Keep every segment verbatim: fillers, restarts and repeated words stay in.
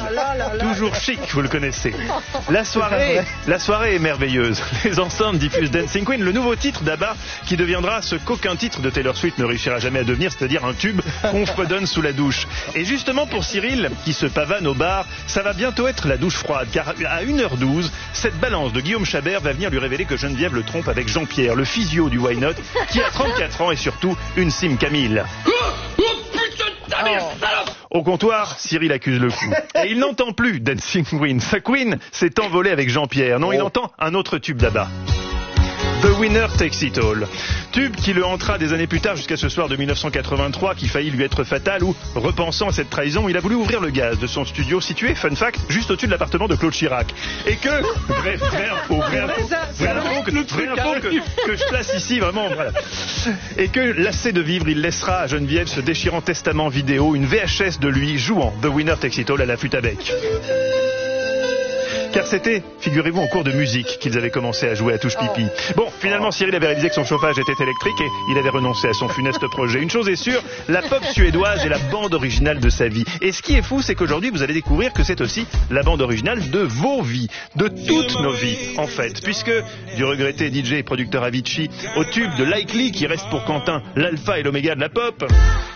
là là là. Toujours chic, vous le connaissez. La soirée, la soirée est merveilleuse. Les enceintes diffusent Dancing Queen, le nouveau titre d'Abba qui deviendra ce qu'aucun titre de Taylor Swift ne réussira jamais à devenir, c'est-à-dire un tube qu'on fredonne sous la douche. Et justement pour Cyril, qui se pavane au bar, ça va bientôt être la douche froide, car à une heure douze, cette balance de Guillaume Chabert va venir lui révéler que Geneviève le trompe avec Jean-Pierre, le physio du Why Not, qui a trente-quatre ans et surtout une Sim Camille. Au comptoir, Cyril accuse le coup. Et il n'entend plus Dancing Queen. Sa Queen s'est envolée avec Jean-Pierre. Non, il entend un autre tube d'Abba. The Winner Takes It All. Tube qui le hantera des années plus tard jusqu'à ce soir de mille neuf cent quatre-vingt-trois qui faillit lui être fatal où, repensant à cette trahison, il a voulu ouvrir le gaz de son studio situé, fun fact, juste au-dessus de l'appartement de Claude Chirac. Et que, vrai, vrai info, vrai info, vrai info, que, vrai info que, que je place ici, vraiment, voilà. Et que, lassé de vivre, il laissera à Geneviève ce déchirant testament vidéo, une V H S de lui jouant The Winner Takes It All à la flûte à bec. Car c'était, figurez-vous, en cours de musique qu'ils avaient commencé à jouer à touche pipi. Bon, finalement, Cyril avait réalisé que son chauffage était électrique et il avait renoncé à son funeste projet. Une chose est sûre, la pop suédoise est la bande originale de sa vie. Et ce qui est fou, c'est qu'aujourd'hui, vous allez découvrir que c'est aussi la bande originale de vos vies, de toutes nos vies, en fait. Puisque, du regretté D J et producteur Avicii, au tube de Likely, qui reste pour Quentin l'alpha et l'oméga de la pop...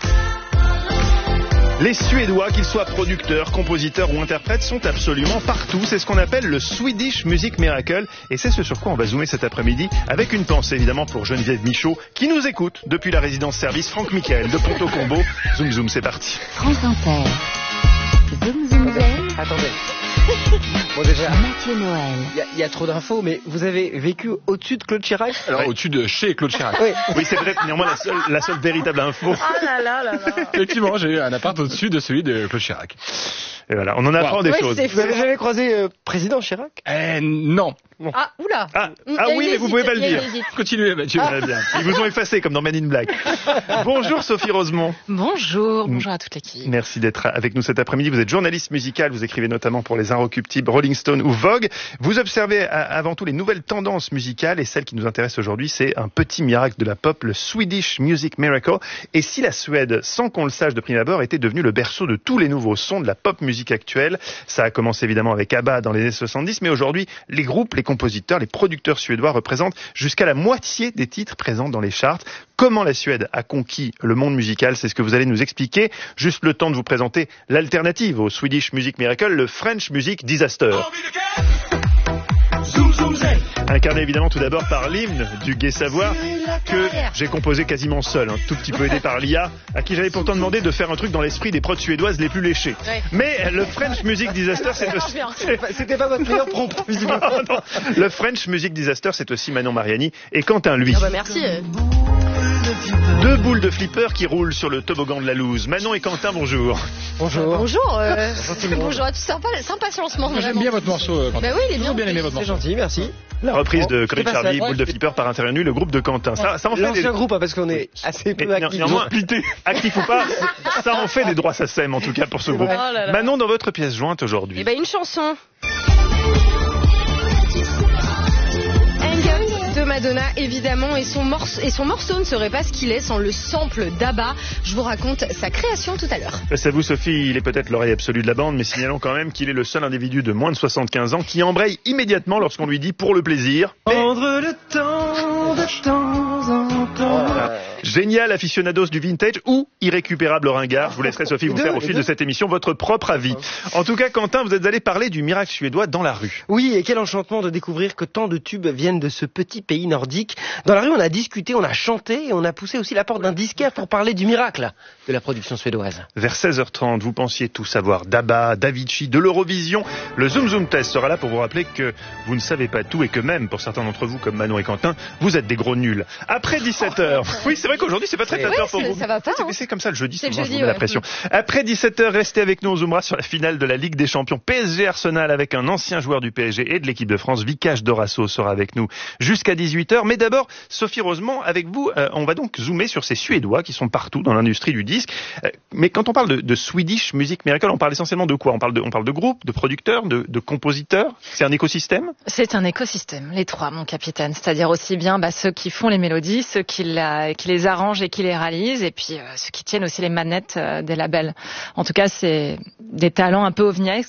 Les Suédois, qu'ils soient producteurs, compositeurs ou interprètes, sont absolument partout. C'est ce qu'on appelle le Swedish Music Miracle. Et c'est ce sur quoi on va zoomer cet après-midi, avec une pensée évidemment pour Geneviève Michaud, qui nous écoute depuis la résidence service Franck Michael de Ponto Combo. Zoom zoom, c'est parti. France Inter. Zoom zoom zoom. Attendez. Bon déjà, Mathieu Noël. il y, y a trop d'infos, mais vous avez vécu au-dessus de Claude Chirac? Alors, au-dessus de chez Claude Chirac. Oui, Oui, c'est peut-être néanmoins la seule, la seule véritable info. Ah là là là là. Effectivement, j'ai eu un appart au-dessus de celui de Claude Chirac. Et voilà, on en apprend Wow. des Ouais, choses. c'est vous avez jamais croisé euh, président Chirac? Eh, non. Ah, oula. Ah, Mm, ah il y a oui, une mais vous hésite, pouvez pas le il y a une dire. hésite. Continuez, Mathieu. Très bien. Ils vous ont effacé comme dans Men in Black. Bonjour Sophie Rosemont. Bonjour, bonjour à toute l'équipe. Merci d'être avec nous cet après-midi. Vous êtes journaliste musicale, vous écrivez notamment pour Les Inrecuptibles, Rolling Stone ou Vogue. Vous observez avant tout les nouvelles tendances musicales et celle qui nous intéresse aujourd'hui, c'est un petit miracle de la pop, le Swedish Music Miracle. Et si la Suède, sans qu'on le sache de prime abord, était devenue le berceau de tous les nouveaux sons de la pop musique actuelle, ça a commencé évidemment avec ABBA dans les années soixante-dix, mais aujourd'hui, les groupes, les compositeurs, les producteurs suédois représentent jusqu'à la moitié des titres présents dans les charts. Comment la Suède a conquis le monde musical, c'est ce que vous allez nous expliquer. Juste le temps de vous présenter l'alternative au Swedish Music Miracle, le French Music Disaster. Incarné évidemment tout d'abord par l'hymne du Gai Savoir que j'ai composé quasiment seul, un tout petit peu aidé par l'I A, à qui j'avais pourtant demandé de faire un truc dans l'esprit des prods suédoises les plus léchées. Ouais. Mais le French Music Disaster, c'est aussi... C'était pas votre meilleur prompt, visiblement. Ah, non. Le French Music Disaster, c'est aussi Manon Mariani et Quentin, lui. Ah bah merci. euh. Deux boules de flipper qui roulent sur le toboggan de la loose. Manon et Quentin, bonjour. Bonjour. Bonjour. euh, tout le monde. bonjour à tous. Sympa, sympa ce lancement. Moi, j'aime vraiment. bien votre morceau. euh, Quentin. Bah oui, il est Toujours bien. bien aimé votre C'est morceau. gentil, merci. La reprise de Bon, Corinne c'est pas Charlie, ça. boule de flipper par intérieur nu, le groupe de Quentin. Ça, ça en fait des... L'ancien groupe, hein, parce qu'on est assez peu Mais actifs. néanmoins, actif ou pas, ça en fait des droits S A C E M en tout cas pour ce groupe. Oh là là. Manon, dans votre pièce jointe aujourd'hui. Eh ben une chanson. Angel de Madonna évidemment et son, morceau, et son morceau ne serait pas ce qu'il est sans le sample d'Abba. Je vous raconte sa création tout à l'heure. Face à vous, Sophie, il est peut-être l'oreille absolue de la bande, mais signalons quand même qu'il est le seul individu de moins de soixante-quinze ans qui embraye immédiatement lorsqu'on lui dit pour le plaisir. Mais- Prendre le temps de temps en temps. Voilà. Génial aficionados du vintage ou irrécupérable ringard. Je vous laisserai, Sophie, vous Les faire deux, au les fil deux. de cette émission votre propre avis. En tout cas, Quentin, vous êtes allé parler du miracle suédois dans la rue. Oui, et quel enchantement de découvrir que tant de tubes viennent de ce petit pays nordique. Dans la rue, on a discuté, on a chanté et on a poussé aussi la porte d'un disquaire pour parler du miracle de la production suédoise. Vers seize heures trente, vous pensiez tout savoir d'Abba, d'Avicii, de l'Eurovision. Le Zoom Zoom Test sera là pour vous rappeler que vous ne savez pas tout et que même, pour certains d'entre vous, comme Manon et Quentin, vous êtes des gros nuls. Après dix-sept heures. Oui, c'est vrai qu'aujourd'hui, c'est pas très flatteur Ouais, pour c'est- vous. ça va pas, C'est- hein. C'est comme ça le jeudi, C'est le souvent, je vous jeudi, mets la ouais. pression. Après dix-sept heures, restez avec nous, on zoomera sur la finale de la Ligue des Champions P S G Arsenal avec un ancien joueur du P S G et de l'équipe de France. Vikash Dorasso sera avec nous jusqu'à dix-huit heures. Mais d'abord, Sophie Rosemont, avec vous, euh, on va donc zoomer sur ces Suédois qui sont partout dans l'industrie du disque. Euh, mais quand on parle de, de Swedish Music Miracle, on parle essentiellement de quoi? On parle de, on parle de groupes, de producteurs, de, de compositeurs? C'est un écosystème? C'est un écosystème, les trois, mon capitaine. C'est-à-dire aussi bien bah, ceux qui font les mélodies, ceux qui, la, qui les arrangent et qui les réalisent, et puis euh, ceux qui tiennent aussi les manettes euh, des labels. En tout cas, c'est des talents un peu ovniesques